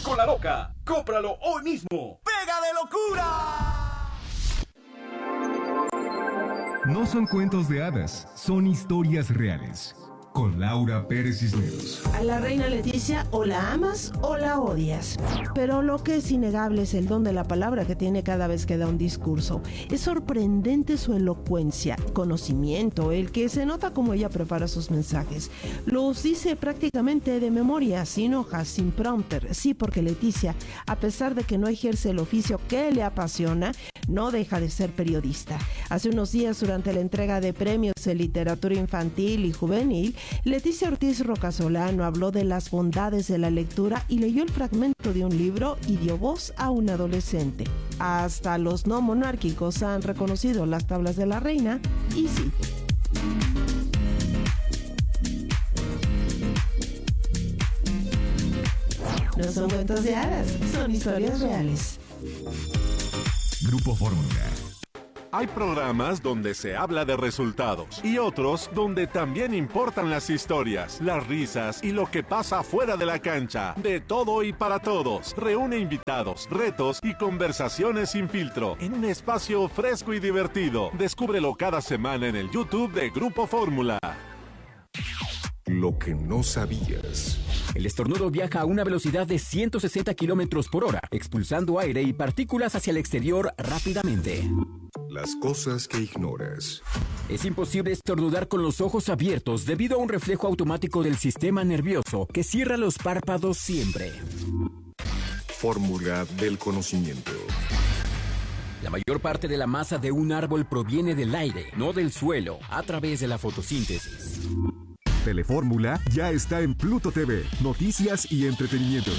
con la loca. ¡Cómpralo hoy mismo! ¡Pega de locura! No son cuentos de hadas, son historias reales. Con Laura Pérez Cisneros. A la reina Leticia o la amas o la odias. Pero lo que es innegable es el don de la palabra que tiene cada vez que da un discurso. Es sorprendente su elocuencia, conocimiento, el que se nota como ella prepara sus mensajes. Los dice prácticamente de memoria, sin hojas, sin prompter. Sí, porque Leticia, a pesar de que no ejerce el oficio que le apasiona, no deja de ser periodista. Hace unos días, durante la entrega de premios en literatura infantil y juvenil, Leticia Ortiz Rocasolano habló de las bondades de la lectura y leyó el fragmento de un libro y dio voz a un adolescente. Hasta los no monárquicos han reconocido las tablas de la reina, y sí. No son cuentos de hadas, son historias reales. Grupo Fórmula. Hay programas donde se habla de resultados y otros donde también importan las historias, las risas y lo que pasa fuera de la cancha. De todo y para todos. Reúne invitados, retos y conversaciones sin filtro en un espacio fresco y divertido. Descúbrelo cada semana en el YouTube de Grupo Fórmula. Lo que no sabías. El estornudo viaja a una velocidad de 160 kilómetros por hora, expulsando aire y partículas hacia el exterior rápidamente. Las cosas que ignoras. Es imposible estornudar con los ojos abiertos debido a un reflejo automático del sistema nervioso que cierra los párpados siempre. Fórmula del conocimiento. La mayor parte de la masa de un árbol proviene del aire, no del suelo, a través de la fotosíntesis. Telefórmula ya está en Pluto TV. Noticias y entretenimiento.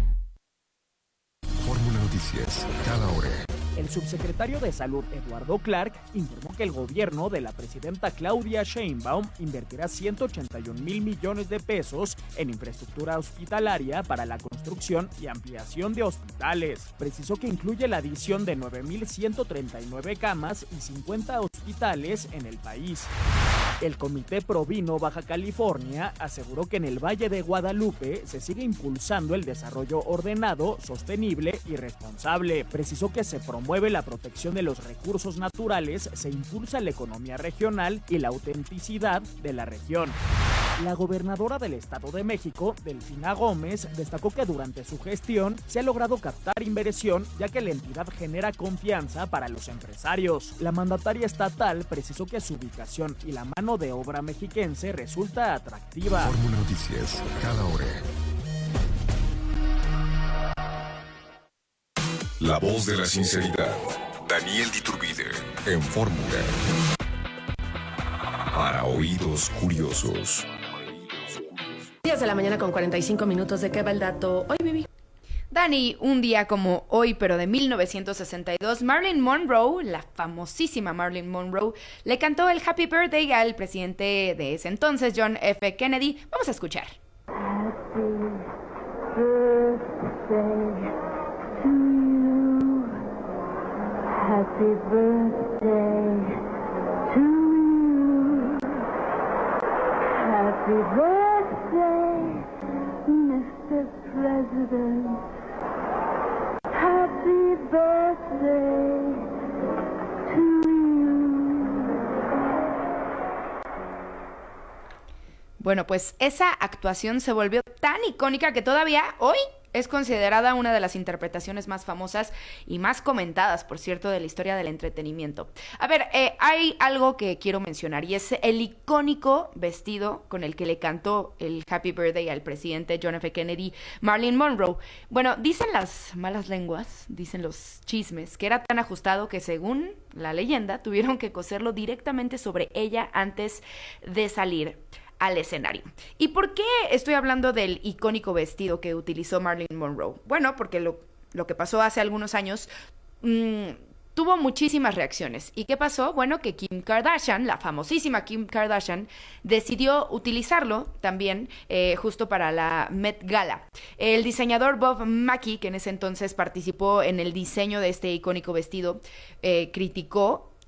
Fórmula Noticias, cada hora. El subsecretario de Salud, Eduardo Clark, informó que el gobierno de la presidenta Claudia Sheinbaum invertirá 181,000 millones de pesos en infraestructura hospitalaria para la construcción y ampliación de hospitales. Precisó que incluye la adición de 9,139 camas y 50 hospitales en el país. El Comité Provino Baja California aseguró que en el Valle de Guadalupe se sigue impulsando el desarrollo ordenado, sostenible y responsable. Precisó que se promueve la protección de los recursos naturales, se impulsa la economía regional y la autenticidad de la región. La gobernadora del Estado de México, Delfina Gómez, destacó que durante su gestión se ha logrado captar inversión, ya que la entidad genera confianza para los empresarios. La mandataria estatal precisó que su ubicación y la mano de obra mexiquense resulta atractiva. Fórmula Noticias, cada hora. La voz de la sinceridad. Daniel Diturbide, en Fórmula. Para oídos curiosos. 10 de la mañana con 45 minutos. ¿De qué va el dato hoy, Vivi? Dani, un día como hoy, pero de 1962, Marilyn Monroe, la famosísima Marilyn Monroe, le cantó el Happy Birthday al presidente de ese entonces, John F. Kennedy. Vamos a escuchar. Happy birthday to you. Happy birthday to you. Happy birthday, Mr. President. Happy birthday to you. Bueno, pues esa actuación se volvió tan icónica que todavía hoy es considerada una de las interpretaciones más famosas y más comentadas, por cierto, de la historia del entretenimiento. A ver, hay algo que quiero mencionar y es el icónico vestido con el que le cantó el Happy Birthday al presidente John F. Kennedy, Marilyn Monroe. Bueno, dicen las malas lenguas, dicen los chismes, que era tan ajustado que según la leyenda tuvieron que coserlo directamente sobre ella antes de salir al escenario. ¿Y por qué estoy hablando del icónico vestido que utilizó Marilyn Monroe? Bueno, porque lo que pasó hace algunos años tuvo muchísimas reacciones. ¿Y qué pasó? Bueno, que Kim Kardashian, la famosísima Kim Kardashian, decidió utilizarlo también justo para la Met Gala. El diseñador Bob Mackie, que en ese entonces participó en el diseño de este icónico vestido, criticó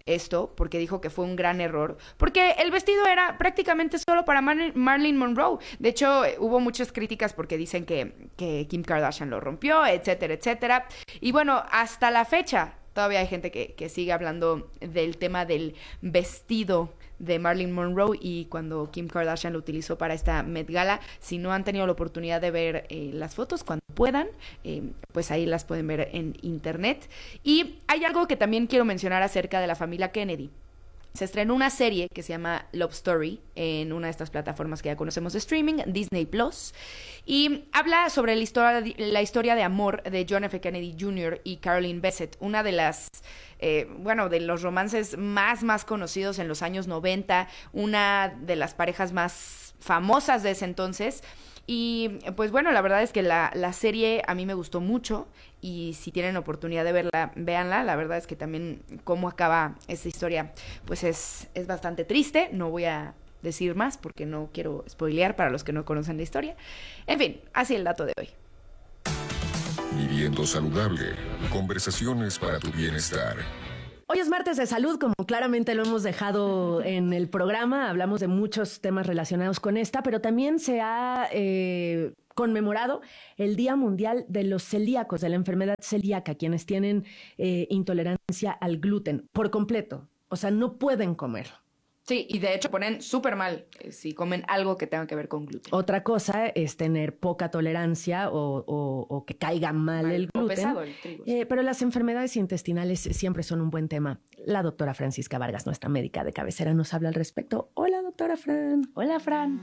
esto porque dijo que fue un gran error, porque el vestido era prácticamente solo para Marilyn Monroe. De hecho, hubo muchas críticas porque dicen que Kim Kardashian lo rompió, etcétera, etcétera. Y bueno, hasta la fecha todavía hay gente que sigue hablando del tema del vestido de Marilyn Monroe y cuando Kim Kardashian lo utilizó para esta Met Gala. Si no han tenido la oportunidad de ver las fotos, cuando puedan, pues ahí las pueden ver en internet. Y hay algo que también quiero mencionar acerca de la familia Kennedy. Se estrenó una serie que se llama Love Story en una de estas plataformas que ya conocemos de streaming, Disney Plus, y habla sobre la historia de amor de John F. Kennedy Jr. y Carolyn Bessette, una de las, de los romances más conocidos en los años 90, una de las parejas más famosas de ese entonces. Y pues bueno, la verdad es que la serie a mí me gustó mucho y si tienen oportunidad de verla, véanla. La verdad es que también cómo acaba esta historia pues es bastante triste. No voy a decir más porque no quiero spoilear para los que no conocen la historia. En fin, así el dato de hoy. Viviendo saludable. Conversaciones para tu bienestar. Hoy es martes de salud, como claramente lo hemos dejado en el programa. Hablamos de muchos temas relacionados con esta, pero también se ha conmemorado el Día Mundial de los Celíacos, de la enfermedad celíaca, quienes tienen intolerancia al gluten por completo. O sea, no pueden comer. Sí, y de hecho ponen súper mal si comen algo que tenga que ver con gluten. Otra cosa es tener poca tolerancia o que caiga mal el gluten. O pesado el trigo. Pero las enfermedades intestinales siempre son un buen tema. La doctora Francisca Vargas, nuestra médica de cabecera, nos habla al respecto. Hola, doctora Fran. Hola, Fran.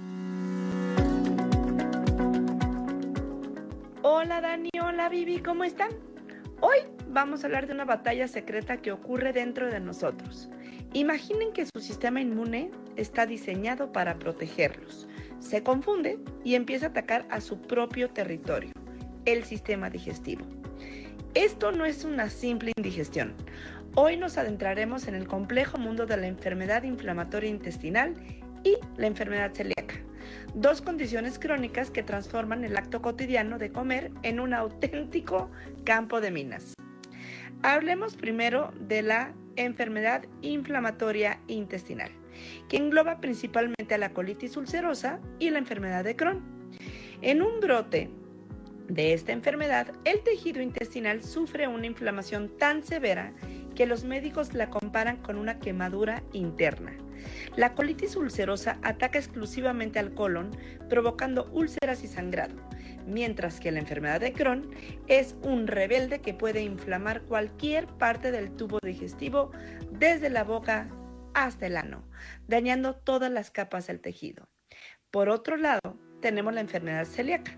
Hola, Dani. Hola, Vivi. ¿Cómo están? Hoy vamos a hablar de una batalla secreta que ocurre dentro de nosotros. Imaginen que su sistema inmune está diseñado para protegerlos. Se confunde y empieza a atacar a su propio territorio, el sistema digestivo. Esto no es una simple indigestión. Hoy nos adentraremos en el complejo mundo de la enfermedad inflamatoria intestinal y la enfermedad celíaca. Dos condiciones crónicas que transforman el acto cotidiano de comer en un auténtico campo de minas. Hablemos primero de la enfermedad inflamatoria intestinal, que engloba principalmente a la colitis ulcerosa y la enfermedad de Crohn. En un brote de esta enfermedad, el tejido intestinal sufre una inflamación tan severa que los médicos la comparan con una quemadura interna. La colitis ulcerosa ataca exclusivamente al colon, provocando úlceras y sangrado, mientras que la enfermedad de Crohn es un rebelde que puede inflamar cualquier parte del tubo digestivo, desde la boca hasta el ano, dañando todas las capas del tejido. Por otro lado, tenemos la enfermedad celíaca.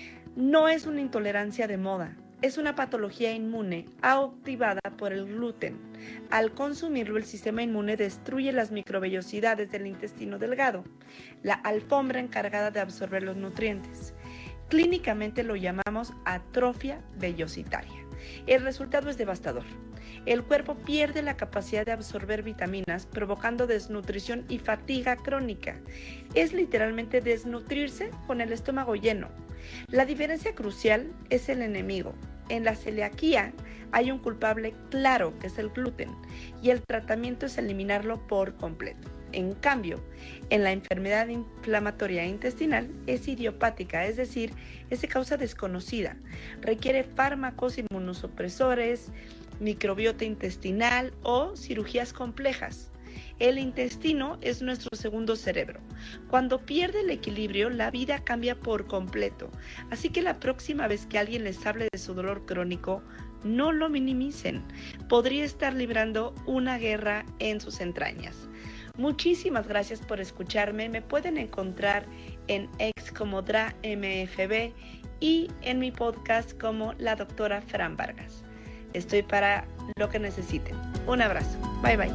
No es una intolerancia de moda. Es una patología inmune activada por el gluten. Al consumirlo, el sistema inmune destruye las microvellosidades del intestino delgado, la alfombra encargada de absorber los nutrientes. Clínicamente lo llamamos atrofia vellositaria. El resultado es devastador. El cuerpo pierde la capacidad de absorber vitaminas, provocando desnutrición y fatiga crónica. Es literalmente desnutrirse con el estómago lleno. La diferencia crucial es el enemigo. En la celiaquía hay un culpable claro, que es el gluten, y el tratamiento es eliminarlo por completo. En cambio, en la enfermedad inflamatoria intestinal es idiopática, es decir, es de causa desconocida. Requiere fármacos inmunosupresores, microbiota intestinal o cirugías complejas. El intestino es nuestro segundo cerebro. Cuando pierde el equilibrio, la vida cambia por completo. Así que la próxima vez que alguien les hable de su dolor crónico, no lo minimicen. Podría estar librando una guerra en sus entrañas. Muchísimas gracias por escucharme. Me pueden encontrar en X como DraMFB y en mi podcast como la doctora Fran Vargas. Estoy para lo que necesiten. Un abrazo. Bye bye.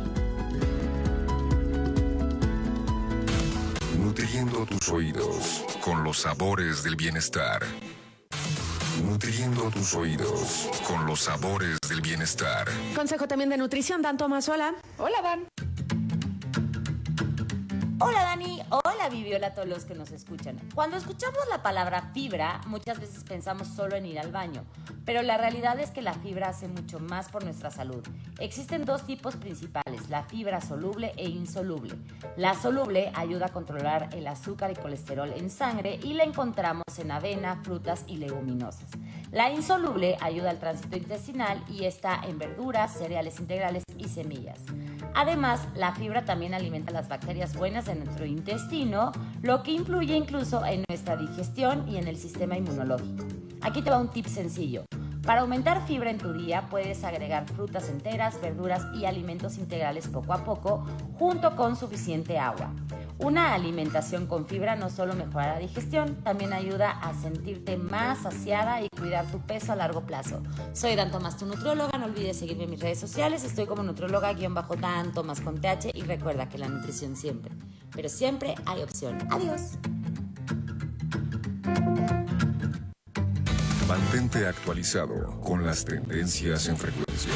Nutriendo tus oídos con los sabores del bienestar. Nutriendo tus oídos con los sabores del bienestar. Consejo también de nutrición, Dan Tomás, hola. Hola, Dan. Hola, Dani. Hola, Hola Vivi, hola a todos los que nos escuchan. Cuando escuchamos la palabra fibra, muchas veces pensamos solo en ir al baño, pero la realidad es que la fibra hace mucho más por nuestra salud. Existen dos tipos principales, la fibra soluble e insoluble. La soluble ayuda a controlar el azúcar y colesterol en sangre y la encontramos en avena, frutas y leguminosas. La insoluble ayuda al tránsito intestinal y está en verduras, cereales integrales y semillas. Además, la fibra también alimenta las bacterias buenas de nuestro intestino, lo que influye incluso en nuestra digestión y en el sistema inmunológico. Aquí te va un tip sencillo. Para aumentar fibra en tu día, puedes agregar frutas enteras, verduras y alimentos integrales poco a poco, junto con suficiente agua. Una alimentación con fibra no solo mejora la digestión, también ayuda a sentirte más saciada y cuidar tu peso a largo plazo. Soy Dan Tomás, tu nutrióloga. No olvides seguirme en mis redes sociales. Estoy como nutrióloga-Dan Tomás con TH. Y recuerda que la nutrición siempre, pero siempre hay opción. Adiós. Mantente actualizado con las tendencias en frecuencia.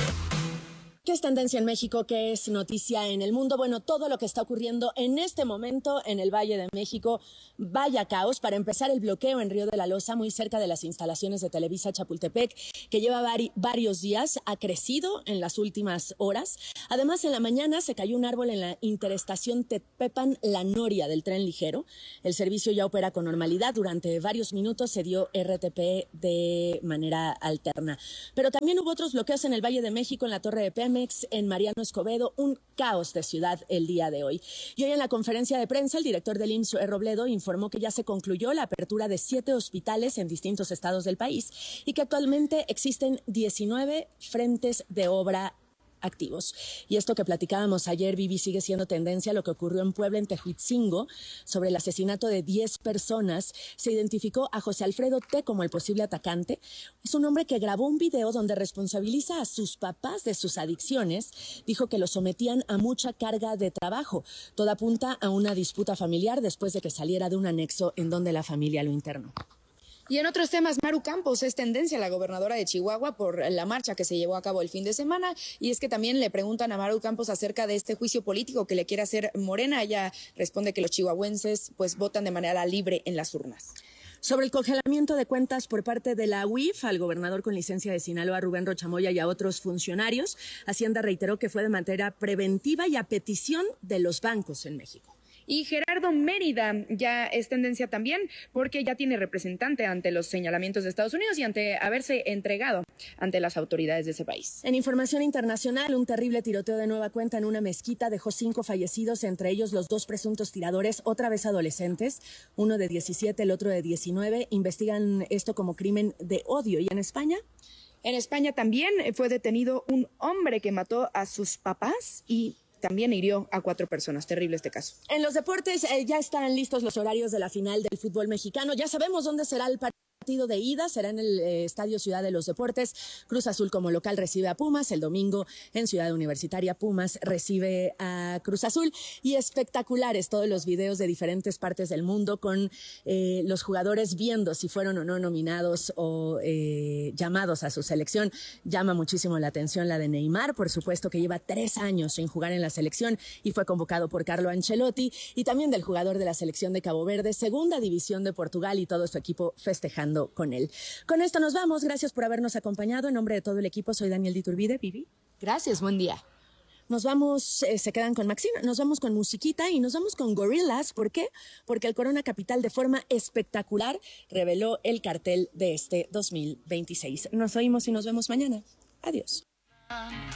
¿Qué es tendencia en México? ¿Qué es noticia en el mundo? Bueno, todo lo que está ocurriendo en este momento en el Valle de México. Vaya caos. Para empezar, el bloqueo en Río de la Loza, muy cerca de las instalaciones de Televisa Chapultepec, que lleva varios días, ha crecido en las últimas horas. Además, en la mañana se cayó un árbol en la interestación Tepepan-La Noria del tren ligero. El servicio ya opera con normalidad. Durante varios minutos se dio RTP de manera alterna. Pero también hubo otros bloqueos en el Valle de México, en la Torre de Pemex, en Mariano Escobedo, un caos de ciudad el día de hoy. Y hoy en la conferencia de prensa, el director del IMSS, Robledo, informó que ya se concluyó la apertura de 7 hospitales en distintos estados del país y que actualmente existen 19 frentes de obra activos. Y esto que platicábamos ayer, Vivi, sigue siendo tendencia. Lo que ocurrió en Puebla, en Tehuitzingo, sobre el asesinato de 10 personas. Se identificó a José Alfredo T. como el posible atacante. Es un hombre que grabó un video donde responsabiliza a sus papás de sus adicciones. Dijo que los sometían a mucha carga de trabajo. Todo apunta a una disputa familiar después de que saliera de un anexo en donde la familia lo internó. Y en otros temas, Maru Campos es tendencia, la gobernadora de Chihuahua, por la marcha que se llevó a cabo el fin de semana. Y es que también le preguntan a Maru Campos acerca de este juicio político que le quiere hacer Morena. Ella responde que los chihuahuenses pues votan de manera libre en las urnas. Sobre el congelamiento de cuentas por parte de la UIF al gobernador con licencia de Sinaloa, Rubén Rocha Moya, y a otros funcionarios, Hacienda reiteró que fue de manera preventiva y a petición de los bancos en México. Y Gerardo Mérida ya es tendencia también porque ya tiene representante ante los señalamientos de Estados Unidos y ante haberse entregado ante las autoridades de ese país. En información internacional, un terrible tiroteo de nueva cuenta en una mezquita dejó 5 fallecidos, entre ellos los 2 presuntos tiradores, otra vez adolescentes, uno de 17, el otro de 19. Investigan esto como crimen de odio. ¿Y en España? En España también fue detenido un hombre que mató a sus papás y también hirió a 4 personas. Terrible este caso. En los deportes ya están listos los horarios de la final del fútbol mexicano. Ya sabemos dónde será el partido de ida. Será en el Estadio Ciudad de los Deportes. Cruz Azul como local recibe a Pumas. El domingo en Ciudad Universitaria, Pumas recibe a Cruz Azul. Y espectaculares todos los videos de diferentes partes del mundo con los jugadores viendo si fueron o no nominados o llamados a su selección. Llama muchísimo la atención la de Neymar, por supuesto, que lleva 3 años sin jugar en la selección y fue convocado por Carlo Ancelotti, y también del jugador de la selección de Cabo Verde, segunda división de Portugal, y todo su equipo festejando con él. Con esto nos vamos. Gracias por habernos acompañado. En nombre de todo el equipo, soy Daniel Diturbide. Vivi. Gracias, buen día. Nos vamos, se quedan con Maxine, nos vamos con musiquita y nos vamos con Gorillaz. ¿Por qué? Porque el Corona Capital de forma espectacular reveló el cartel de este 2026. Nos oímos y nos vemos mañana. Adiós.